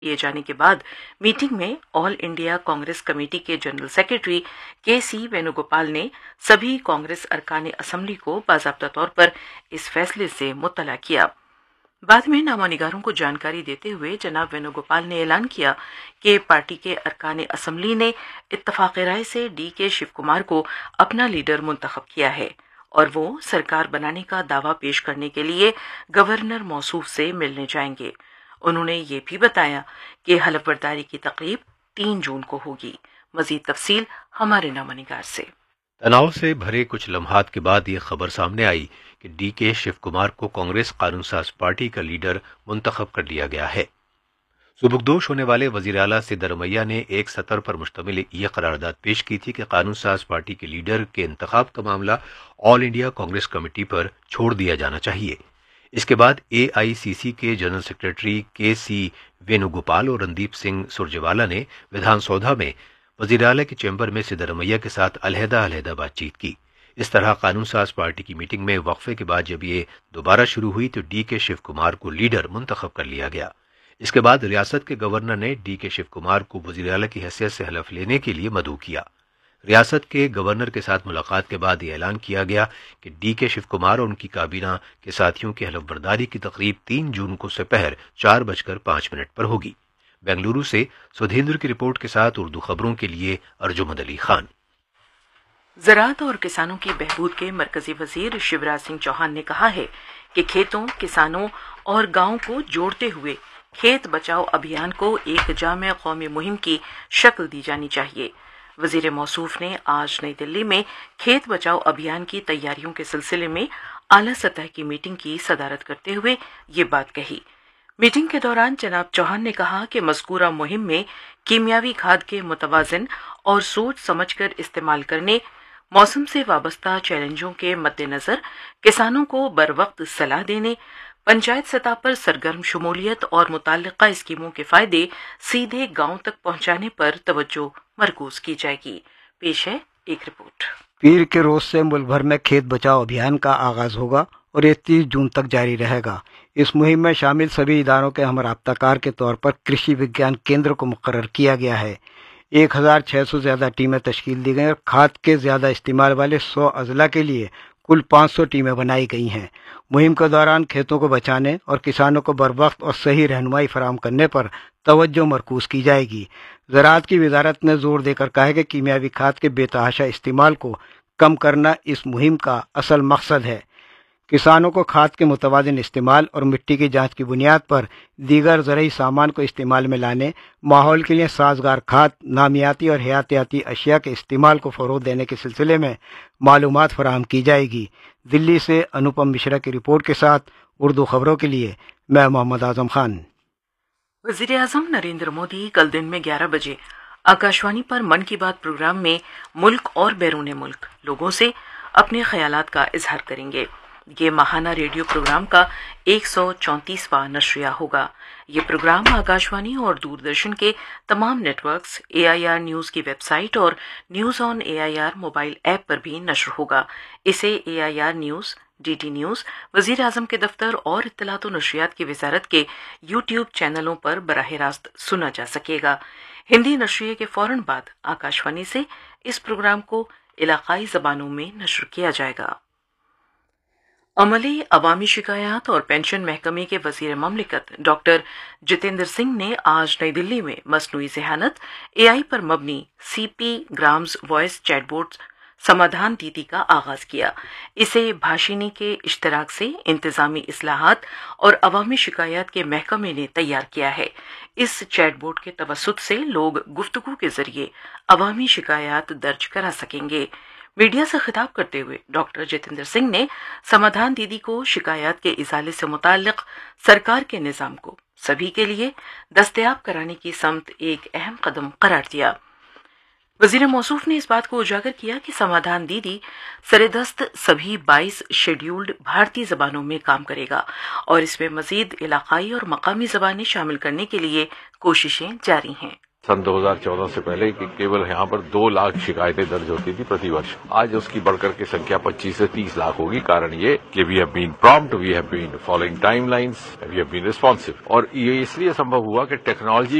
किए जाने के बाद मीटिंग में ऑल इंडिया कांग्रेस कमेटी के जनरल सेक्रेटरी के.सी. वेणुगोपाल ने सभी कांग्रेस अरकान असम्बली को बाज़ाब्ता तौर पर इस फैसले से मुत्तला किया। बाद में नामानिगारों को जानकारी देते हुए जनाब वेणुगोपाल ने ऐलान किया कि पार्टी के अरकान असम्बली ने इत्तफाक राय से डी.के. शिव कुमार को अपना लीडर मुंतखब किया है और वो सरकार बनाने का दावा पेश करने के लिए गवर्नर मौसूफ से मिलने जाएंगे। उन्होंने ये भी बताया कि हलफबरदारी की तकरीब 3 जून को होगी। मजीद तफसील हमारे नामानिगार से। तनाव से भरे कुछ लम्हात के बाद ये खबर सामने आई कि डी.के. शिव कुमार को कांग्रेस कानून साज पार्टी का लीडर मुंतखब कर लिया गया है। सुबुकदोश होने वाले वजीर आला सिद्धारमैया ने एक सतर पर मुश्तमिल ये करारदाद पेश की थी कि कानून साज पार्टी के लीडर के इंतखाब का मामला ऑल इंडिया कांग्रेस कमेटी पर छोड़ दिया जाना चाहिए। इसके बाद AICC के जनरल सेक्रेटरी के.सी. वेणुगोपाल और रणदीप सिंह सुरजेवाला ने विधानसौधा में वजीर आला के चैम्बर में सिद्धारमैया के साथ अलहदा बातचीत की। इस तरह कानून साज पार्टी की मीटिंग में वक्फे के बाद जब ये दोबारा शुरू हुई तो डी.के. शिव कुमार को लीडर मुंतखब कर लिया गया। इसके बाद रियासत के गवर्नर ने डी.के. शिव कुमार को वजीर आला की हैसियत से हलफ लेने के लिए मदऊ किया। रियासत के गवर्नर के साथ मुलाकात के बाद ये ऐलान किया गया कि डी.के. शिव कुमार और उनकी काबीना के साथियों की हलफबरदारी की तकरीब 3 जून को दोपहर 4:05 पर होगी। बेंगलुरु से सुधींद्र की रिपोर्ट के साथ उर्दू खबरों के लिए अर्जुमंद अली खान। ज़राअत और किसानों की बहबूद के मरकजी वजीर शिवराज सिंह चौहान ने कहा है कि खेतों, किसानों और गांवों को जोड़ते हुए खेत बचाओ अभियान को एक जामे कौमी मुहिम की शक्ल दी जानी चाहिए। वजीर मौसूफ ने आज नई दिल्ली में खेत बचाओ अभियान की तैयारियों के सिलसिले में आला सतह की मीटिंग की सदारत करते हुए ये बात कही। मीटिंग के दौरान जनाब चौहान ने कहा कि मज़कूरा मुहिम में कीमियावी खाद के मुतवाज़िन और सोच समझकर इस्तेमाल करने, मौसम से वाबस्ता चैलेंजों के मद्देनज़र किसानों को बरवक्त सलाह देने, पंचायत सतह पर सरगर्म शमूलियत और मुताल्लिका स्कीमों के फ़ायदे सीधे गांव तक पहुंचाने पर तवज्जो मरकूज की जाएगी। पेश है एक रिपोर्ट। पीर के रोज से मुल्क भर में खेत बचाओ अभियान का आगाज होगा और ये 30 जून तक जारी रहेगा। इस मुहिम में शामिल सभी इदारों के हमराब्ताकार के तौर पर कृषि विज्ञान केंद्र को मुकर्रर किया गया है। 1600 से ज़्यादा टीमें तश्कील दी गई और खाद के ज़्यादा इस्तेमाल वाले 100 अजला के लिए कुल 500 टीमें बनाई गई हैं। मुहिम के दौरान खेतों को बचाने और किसानों को बरवक्त और सही रहनुमाई फराहम करने पर तवज्जो मरकूज की जाएगी। ज़राअत की वजारत ने जोर देकर कहा है कि कीमियावी खाद के बेतहाशा इस्तेमाल को कम करना इस मुहिम का असल मकसद है। किसानों को खाद के मुतवाज़िन इस्तेमाल और मिट्टी की जांच की बुनियाद पर दीगर ज़रई सामान को इस्तेमाल में लाने, माहौल के लिए साजगार खाद, नामियाती और हयातियाती अशिया के इस्तेमाल को फ़रोग़ देने के सिलसिले में मालूमात फराहम की जाएगी। दिल्ली से अनुपम मिश्रा की रिपोर्ट के साथ उर्दू खबरों के लिए मैं मोहम्मद आज़म खान। वज़ीर आज़म नरेंद्र मोदी कल दिन में 11 बजे आकाशवाणी पर मन की बात प्रोग्राम में मुल्क और बैरून मुल्क लोगों से अपने ख्यालात का इजहार करेंगे। ये माहाना रेडियो प्रोग्राम का 134वां नशरिया होगा। ये प्रोग्राम आकाशवाणी और दूरदर्शन के तमाम नेटवर्क्स, AIR न्यूज़ की वेबसाइट और news on AIR mobile app पर भी नशर होगा। इसे AIR न्यूज़, DD न्यूज़, वज़ीर आज़म के दफ्तर और इत्तलात व नशरियात की वजारत के YouTube चैनलों पर बराह रास्त सुना जा सकेगा। हिंदी नशरिये के फौरन बाद आकाशवाणी से इस प्रोग्राम को इलाकाई ज़बानों में नशर किया जाएगा। अमले, अवामी शिकायत और पेंशन महकमे के वज़ीर ममलिकत डॉक्टर जितेंद्र सिंह ने आज नई दिल्ली में मसनूई ज़हानत AI पर मबनी CP ग्राम्स वॉइस चैटबोट समाधान दीदी का आगाज किया। इसे भाषिनी के इश्तराक से इंतजामी इस्लाहात और अवामी शिकायत के महकमे ने तैयार किया है। इस चैटबोट के तवस्सुत से लोग गुफ्तगू के जरिए अवामी शिकायत दर्ज करा सकेंगे। मीडिया से खिताब करते हुए डॉक्टर जितेंद्र सिंह ने समाधान दीदी को शिकायत के इजाले से मुताल्लिक सरकार के निज़ाम को सभी के लिए दस्तयाब कराने की समत एक अहम कदम करार दिया। वज़ीर मौसूफ ने इस बात को उजागर किया कि समाधान दीदी सरेदस्त सभी 22 शेड्यूल्ड भारतीय ज़बानों में काम करेगा और इसमें मज़ीद इलाकाई और मकामी ज़बानें शामिल करने के लिए कोशिशें जारी हैं। सन 2014 से पहले कि केवल यहाँ पर 2 लाख शिकायतें दर्ज होती थी प्रति वर्ष, आज उसकी बढ़कर के संख्या 25 से 30 लाख होगी। कारण ये कि we have been prompt, we have been following timelines, we have been responsive. और ये इसलिए संभव हुआ कि टेक्नोलॉजी